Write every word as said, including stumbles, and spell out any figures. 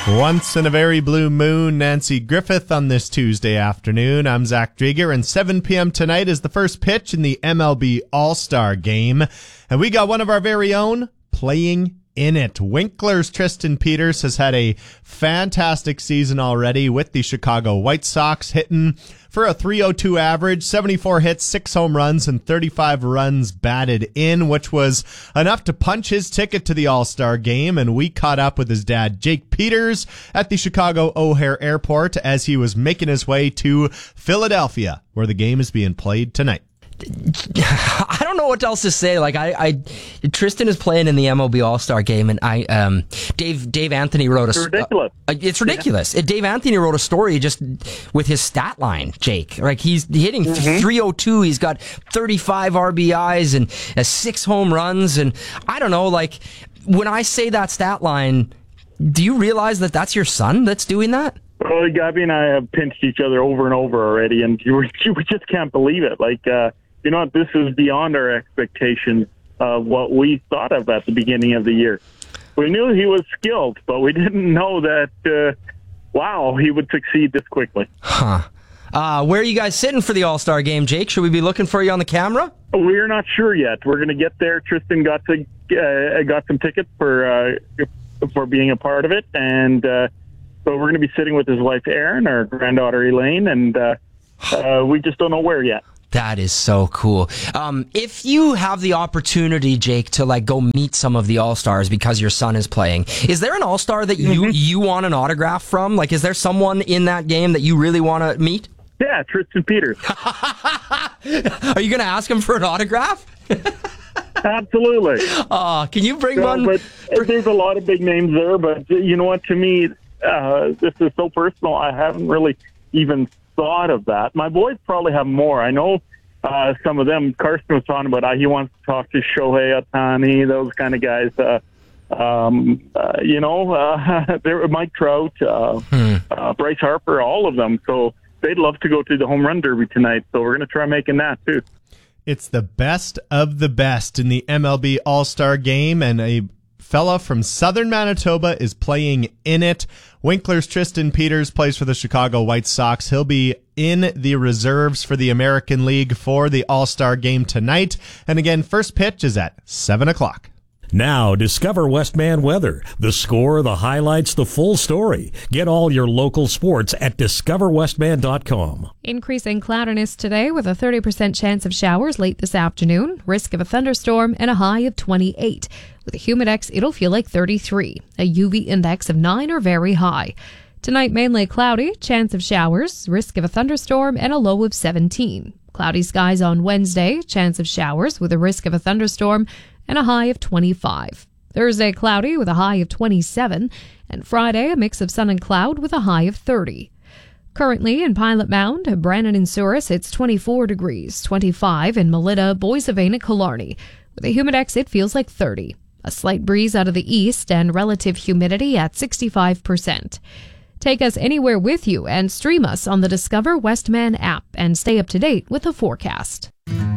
Once in a very blue moon, Nancy Griffith on this Tuesday afternoon. I'm Zach Drieger, and seven p.m. tonight is the first pitch in the M L B All-Star Game. And we got one of our very own playing in it. Winkler's Tristan Peters has had a fantastic season already with the Chicago White Sox, hitting for a three oh two average, seventy-four hits, six home runs, and thirty-five runs batted in, which was enough to punch his ticket to the All-Star Game. And we caught up with his dad, Jake Peters, at the Chicago O'Hare Airport as he was making his way to Philadelphia, where the game is being played tonight. I don't know what else to say. Like I, I Tristan is playing in the M L B All-Star Game, and I, um, Dave, Dave Anthony wrote a. It's ridiculous. Uh, it's ridiculous. Yeah. Dave Anthony wrote a story just with his stat line, Jake. Like he's hitting mm-hmm. three oh two. He's got thirty-five R B Is and uh, six home runs, and I don't know. Like when I say that stat line, do you realize that that's your son that's doing that? Well, Gabby and I have pinched each other over and over already, and you, you just can't believe it. Like. Uh, You know what? This is beyond our expectations of what we thought of at the beginning of the year. We knew he was skilled, but we didn't know that, uh, wow, he would succeed this quickly. Huh. Uh, where are you guys sitting for the All-Star Game, Jake? Should we be looking for you on the camera? We're not sure yet. We're going to get there. Tristan got to uh, got some tickets for uh, for being a part of it, and uh, so we're going to be sitting with his wife, Erin, our granddaughter, Elaine, and uh, uh, we just don't know where yet. That is so cool. Um, if you have the opportunity, Jake, to like go meet some of the All-Stars because your son is playing, is there an All-Star that you, mm-hmm. you want an autograph from? Like, is there someone in that game that you really want to meet? Yeah, Tristan Peters. Are you going to ask him for an autograph? Absolutely. Oh, can you bring so, one? But there's a lot of big names there, but you know what? To me, uh, this is so personal. I haven't really even thought of that. My boys probably have more. I know uh, some of them. Carson was talking about uh, he wants to talk to Shohei Ohtani, those kind of guys. Uh, um, uh, you know, uh, there Mike Trout, uh, hmm. uh, Bryce Harper, all of them. So they'd love to go to the home run derby tonight. So we're going to try making that too. It's the best of the best in the M L B All-Star Game, and a fella from southern Manitoba is playing in it. Winkler's Tristan Peters plays for the Chicago White Sox. He'll be in the reserves for the American League for the All-Star Game tonight. And again, first pitch is at seven o'clock. Now, discover Westman Weather. The score, the highlights, the full story. Get all your local sports at discover westman dot com. Increasing cloudiness today with a thirty percent chance of showers late this afternoon. Risk of a thunderstorm and a high of twenty-eight. With a humidex, it'll feel like thirty-three. A U V index of nine or very high. Tonight, mainly cloudy, chance of showers, risk of a thunderstorm, and a low of seventeen. Cloudy skies on Wednesday, chance of showers with a risk of a thunderstorm, and a high of twenty-five. Thursday, cloudy with a high of twenty-seven, and Friday, a mix of sun and cloud with a high of thirty. Currently in Pilot Mound, Brandon and Souris, it's twenty-four degrees, twenty-five in Melita, Boissevain, and Killarney. With a humidex, it feels like thirty. A slight breeze out of the east and relative humidity at sixty-five percent. Take us anywhere with you and stream us on the Discover Westman app and stay up to date with the forecast.